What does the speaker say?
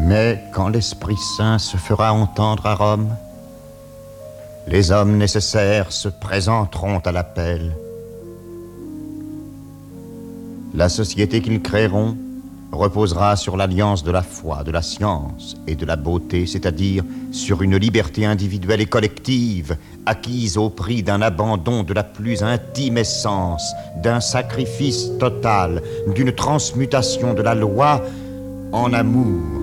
Mais quand l'Esprit Saint se fera entendre à Rome, les hommes nécessaires se présenteront à l'appel. La société qu'ils créeront reposera sur l'alliance de la foi, de la science et de la beauté, c'est-à-dire sur une liberté individuelle et collective acquise au prix d'un abandon de la plus intime essence, d'un sacrifice total, d'une transmutation de la loi en amour